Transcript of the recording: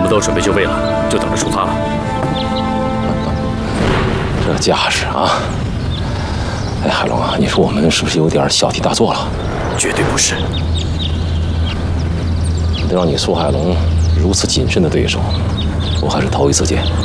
们都准备就位了，就等着出发了。 这架势啊！哎，海龙啊，你说我们是不是有点小题大做了？ 绝对不是。 能让你苏海龙如此谨慎的对手，我还是头一次见。